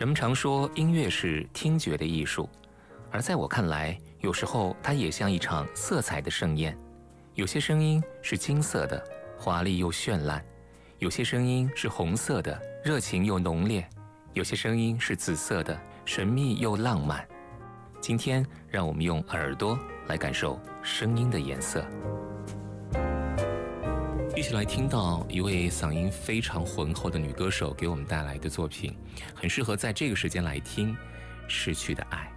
人们常说音乐是听觉的艺术，而在我看来，有时候它也像一场色彩的盛宴。有些声音是金色的，华丽又绚烂；有些声音是红色的，热情又浓烈；有些声音是紫色的，神秘又浪漫。今天，让我们用耳朵来感受声音的颜色。一起来听到一位嗓音非常浑厚的女歌手给我们带来的作品，很适合在这个时间来听《失去的爱》。